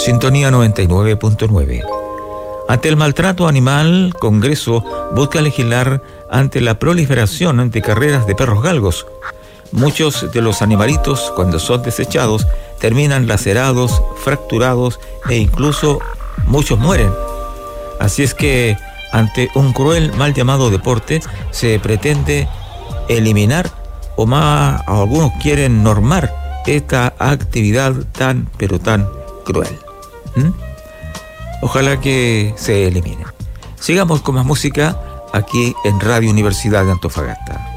Sintonía 99.9. Ante el maltrato animal, Congreso busca legislar ante la proliferación de carreras de perros galgos. Muchos de los animalitos, cuando son desechados, terminan lacerados, fracturados e incluso muchos mueren. Así es que, ante un cruel mal llamado deporte, se pretende eliminar o algunos quieren normar esta actividad tan, pero tan cruel. Ojalá que se elimine. Sigamos con más música aquí en Radio Universidad de Antofagasta.